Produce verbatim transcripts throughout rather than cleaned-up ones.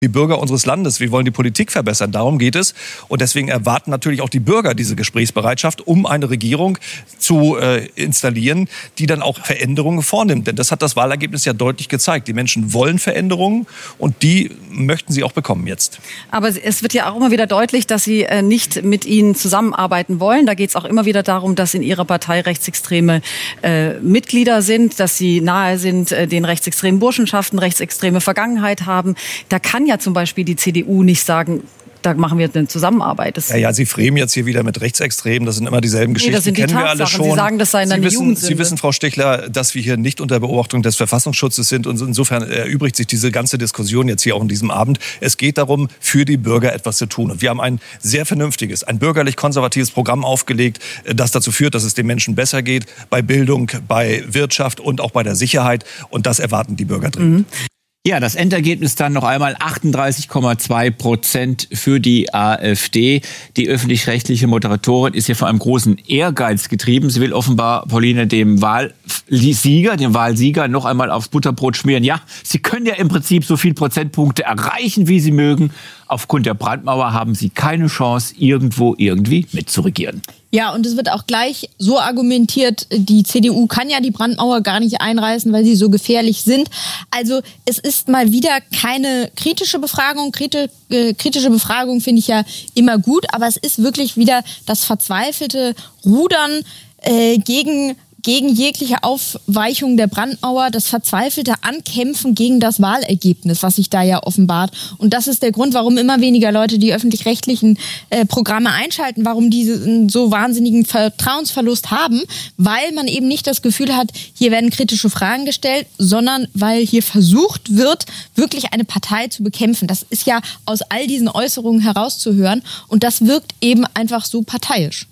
die Bürger unseres Landes, wir wollen die Politik verbessern, darum geht es. Und deswegen erwarten natürlich auch die Bürger diese Gesprächsbereitschaft, um eine Regierung zu äh, installieren, die dann auch Veränderungen vornimmt. Denn das hat das Wahlergebnis ja deutlich gezeigt. Die Menschen wollen Veränderungen und die möchten sie auch bekommen jetzt. Aber es wird ja auch immer wieder deutlich, dass Sie äh, nicht mit ihnen zusammenarbeiten wollen. Da geht es auch immer wieder darum, dass in Ihrer Partei rechtsextreme äh, Mitglieder sind, dass sie nahe sind äh, den rechtsextremen Burschenschaften, rechtsextreme Vergangenheit haben. Da kann ja zum Beispiel die C D U nicht sagen, da machen wir eine Zusammenarbeit. Das ja, ja, Sie fremen jetzt hier wieder mit Rechtsextremen. Das sind immer dieselben Geschichten. Nee, das sind die kennen wir alle schon. Sie sagen, das sei eine Jugendsünde. Sie wissen, Frau Stichler, dass wir hier nicht unter Beobachtung des Verfassungsschutzes sind. Und insofern erübrigt sich diese ganze Diskussion jetzt hier auch in diesem Abend. Es geht darum, für die Bürger etwas zu tun. Und wir haben ein sehr vernünftiges, ein bürgerlich-konservatives Programm aufgelegt, das dazu führt, dass es den Menschen besser geht. Bei Bildung, bei Wirtschaft und auch bei der Sicherheit. Und das erwarten die Bürger dringend. Mhm. Ja, das Endergebnis dann noch einmal achtunddreißig Komma zwei Prozent für die AfD. Die öffentlich-rechtliche Moderatorin ist hier von einem großen Ehrgeiz getrieben. Sie will offenbar, Pauline, dem Wahlsieger, dem Wahlsieger noch einmal aufs Butterbrot schmieren. Ja, Sie können ja im Prinzip so viel Prozentpunkte erreichen, wie Sie mögen. Aufgrund der Brandmauer haben Sie keine Chance, irgendwo irgendwie mitzuregieren. Ja, und es wird auch gleich so argumentiert, die C D U kann ja die Brandmauer gar nicht einreißen, weil sie so gefährlich sind. Also es ist mal wieder keine kritische Befragung. Kriti- äh, kritische Befragung finde ich ja immer gut, aber es ist wirklich wieder das verzweifelte Rudern äh, gegen gegen jegliche Aufweichung der Brandmauer, das verzweifelte Ankämpfen gegen das Wahlergebnis, was sich da ja offenbart. Und das ist der Grund, warum immer weniger Leute die öffentlich-rechtlichen äh, Programme einschalten, warum diese einen so wahnsinnigen Vertrauensverlust haben, weil man eben nicht das Gefühl hat, hier werden kritische Fragen gestellt, sondern weil hier versucht wird, wirklich eine Partei zu bekämpfen. Das ist ja aus all diesen Äußerungen herauszuhören und das wirkt eben einfach so parteiisch.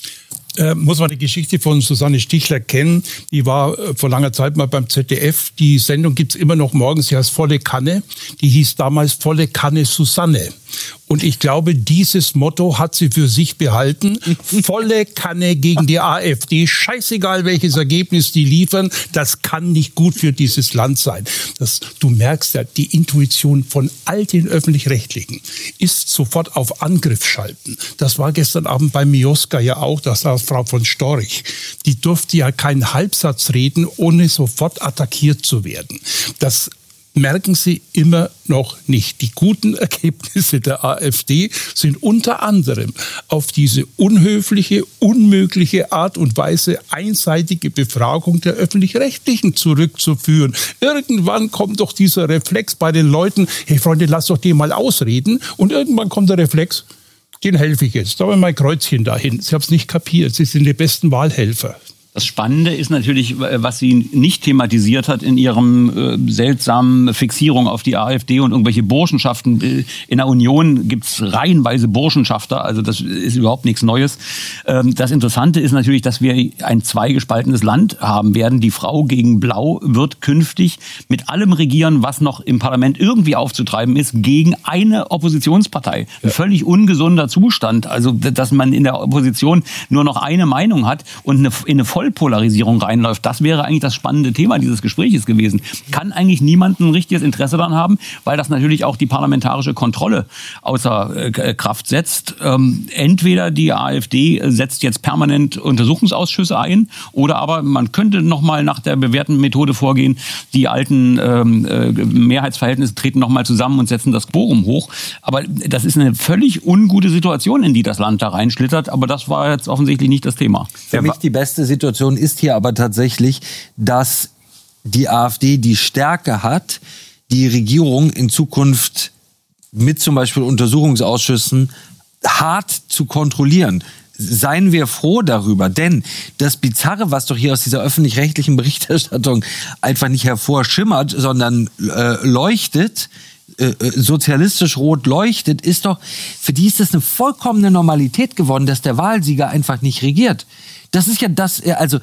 Äh, muss man die Geschichte von Susanne Stichler kennen. Die war äh, vor langer Zeit mal beim Z D F. Die Sendung gibt's immer noch morgens. Sie heißt Volle Kanne. Die hieß damals Volle Kanne Susanne. Und ich glaube, dieses Motto hat sie für sich behalten. Volle Kanne gegen die AfD. Scheißegal, welches Ergebnis die liefern. Das kann nicht gut für dieses Land sein. Das, du merkst ja, die Intuition von all den Öffentlich-Rechtlichen ist sofort auf Angriff schalten. Das war gestern Abend bei Mioska ja auch. Das war Frau von Storch. Die durfte ja keinen Halbsatz reden, ohne sofort attackiert zu werden. Das merken Sie immer noch nicht. Die guten Ergebnisse der AfD sind unter anderem auf diese unhöfliche, unmögliche Art und Weise einseitige Befragung der Öffentlich-Rechtlichen zurückzuführen. Irgendwann kommt doch dieser Reflex bei den Leuten, hey Freunde, lasst doch den mal ausreden. Und irgendwann kommt der Reflex, den helfe ich jetzt. Da habe ich mein Kreuzchen dahin. Sie haben es nicht kapiert. Sie sind die besten Wahlhelfer. Das Spannende ist natürlich, was sie nicht thematisiert hat in ihrem äh, seltsamen Fixierung auf die AfD und irgendwelche Burschenschaften. In der Union gibt's reihenweise Burschenschafter, also das ist überhaupt nichts Neues. Ähm, das Interessante ist natürlich, dass wir ein zweigespaltenes Land haben werden. Die Frau gegen Blau wird künftig mit allem regieren, was noch im Parlament irgendwie aufzutreiben ist, gegen eine Oppositionspartei. Ein völlig ungesunder Zustand, also dass man in der Opposition nur noch eine Meinung hat und eine, in eine voll Polarisierung reinläuft. Das wäre eigentlich das spannende Thema dieses Gespräches gewesen. Kann eigentlich niemand ein richtiges Interesse daran haben, weil das natürlich auch die parlamentarische Kontrolle außer äh, Kraft setzt. Ähm, entweder die AfD setzt jetzt permanent Untersuchungsausschüsse ein oder aber man könnte noch mal nach der bewährten Methode vorgehen, die alten ähm, äh, Mehrheitsverhältnisse treten noch mal zusammen und setzen das Quorum hoch. Aber das ist eine völlig ungute Situation, in die das Land da reinschlittert. Aber das war jetzt offensichtlich nicht das Thema. Für mich die beste Situation ist hier aber tatsächlich, dass die AfD die Stärke hat, die Regierung in Zukunft mit zum Beispiel Untersuchungsausschüssen hart zu kontrollieren. Seien wir froh darüber, denn das Bizarre, was doch hier aus dieser öffentlich-rechtlichen Berichterstattung einfach nicht hervorschimmert, sondern äh, leuchtet, äh, sozialistisch rot leuchtet, ist doch, für die ist das eine vollkommene Normalität geworden, dass der Wahlsieger einfach nicht regiert. Das ist ja das, also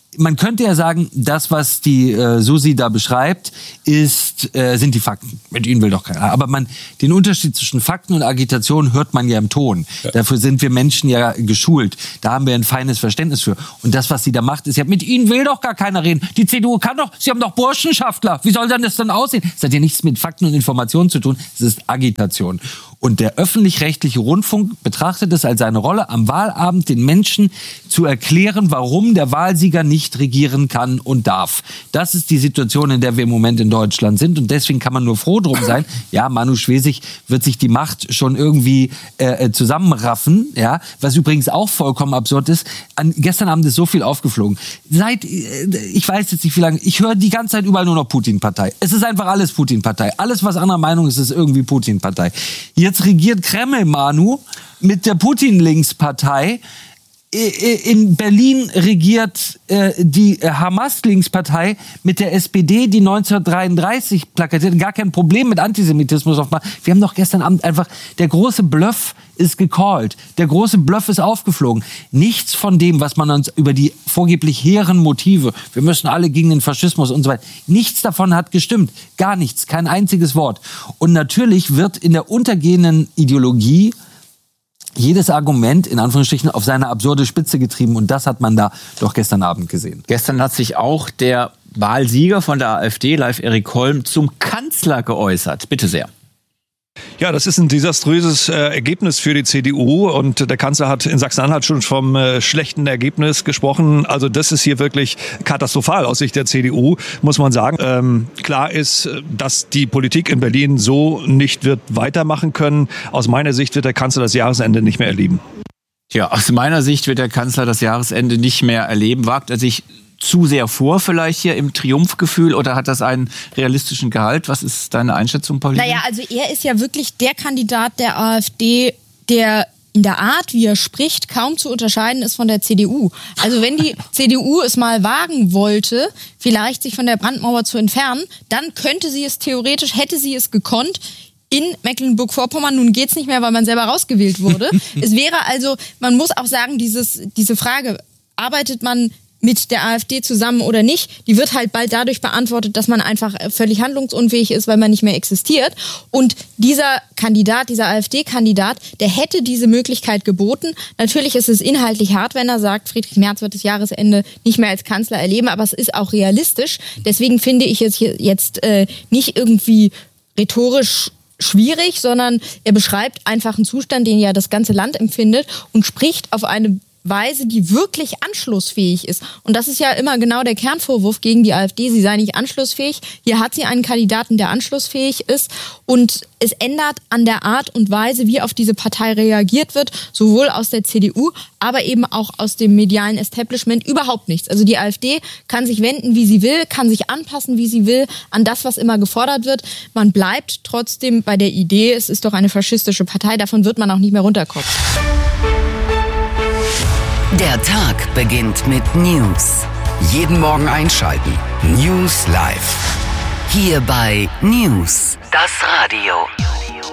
man könnte ja sagen, das, was die äh, Susi da beschreibt, ist, äh, sind die Fakten. Mit ihnen will doch keiner. Aber man, den Unterschied zwischen Fakten und Agitation hört man ja im Ton. Ja. Dafür sind wir Menschen ja geschult. Da haben wir ein feines Verständnis für. Und das, was sie da macht, ist ja, mit ihnen will doch gar keiner reden. Die C D U kann doch, sie haben doch Burschenschaftler. Wie soll denn das dann aussehen? Das hat ja nichts mit Fakten und Informationen zu tun. Es ist Agitation. Und der öffentlich-rechtliche Rundfunk betrachtet es als seine Rolle, am Wahlabend den Menschen zu erklären, warum der Wahlsieger nicht regieren kann und darf. Das ist die Situation, in der wir im Moment in Deutschland sind. Und deswegen kann man nur froh drum sein. Ja, Manu Schwesig wird sich die Macht schon irgendwie äh, zusammenraffen. Ja, was übrigens auch vollkommen absurd ist. An, gestern Abend ist so viel aufgeflogen. Seit, äh, ich weiß jetzt nicht wie lange, ich höre die ganze Zeit überall nur noch Putin-Partei. Es ist einfach alles Putin-Partei. Alles, was anderer Meinung ist, ist irgendwie Putin-Partei. Jetzt regiert Kreml, Manu, mit der Putin-Linkspartei. In Berlin regiert äh, die Hamas-Linkspartei mit der S P D, die neunzehnhundertdreiunddreißig plakatiert, gar kein Problem mit Antisemitismus aufmacht. Wir haben doch gestern Abend einfach, der große Bluff ist gecallt, der große Bluff ist aufgeflogen. Nichts von dem, was man uns über die vorgeblich hehren Motive, wir müssen alle gegen den Faschismus und so weiter, nichts davon hat gestimmt. Gar nichts, kein einziges Wort. Und natürlich wird in der untergehenden Ideologie jedes Argument, in Anführungsstrichen, auf seine absurde Spitze getrieben. Und das hat man da doch gestern Abend gesehen. Gestern hat sich auch der Wahlsieger von der AfD, Leif-Erik Holm, zum Kanzler geäußert. Bitte sehr. Ja, das ist ein desaströses äh, Ergebnis für die C D U und der Kanzler hat in Sachsen-Anhalt schon vom äh, schlechten Ergebnis gesprochen. Also das ist hier wirklich katastrophal aus Sicht der C D U, muss man sagen. Ähm, klar ist, dass die Politik in Berlin so nicht wird weitermachen können. Aus meiner Sicht wird der Kanzler das Jahresende nicht mehr erleben. Ja, aus meiner Sicht wird der Kanzler das Jahresende nicht mehr erleben. Wagt er sich zu sehr vor vielleicht hier im Triumphgefühl oder hat das einen realistischen Gehalt? Was ist deine Einschätzung, Pauline? Naja, also er ist ja wirklich der Kandidat der AfD, der in der Art, wie er spricht, kaum zu unterscheiden ist von der C D U. Also wenn die C D U es mal wagen wollte, vielleicht sich von der Brandmauer zu entfernen, dann könnte sie es theoretisch, hätte sie es gekonnt, in Mecklenburg-Vorpommern. Nun geht's nicht mehr, weil man selber rausgewählt wurde. Es wäre also, man muss auch sagen, dieses, diese Frage, arbeitet man mit der AfD zusammen oder nicht, die wird halt bald dadurch beantwortet, dass man einfach völlig handlungsunfähig ist, weil man nicht mehr existiert. Und dieser Kandidat, dieser AfD-Kandidat, der hätte diese Möglichkeit geboten. Natürlich ist es inhaltlich hart, wenn er sagt, Friedrich Merz wird das Jahresende nicht mehr als Kanzler erleben, aber es ist auch realistisch. Deswegen finde ich es hier jetzt äh, nicht irgendwie rhetorisch schwierig, sondern er beschreibt einfach einen Zustand, den ja das ganze Land empfindet und spricht auf eine Weise, die wirklich anschlussfähig ist. Und das ist ja immer genau der Kernvorwurf gegen die AfD, sie sei nicht anschlussfähig. Hier hat sie einen Kandidaten, der anschlussfähig ist. Und es ändert an der Art und Weise, wie auf diese Partei reagiert wird, sowohl aus der C D U, aber eben auch aus dem medialen Establishment überhaupt nichts. Also die AfD kann sich wenden, wie sie will, kann sich anpassen, wie sie will, an das, was immer gefordert wird. Man bleibt trotzdem bei der Idee, es ist doch eine faschistische Partei, davon wird man auch nicht mehr runterkommen. Der Tag beginnt mit News. Jeden Morgen einschalten. News live. Hier bei News, das Radio.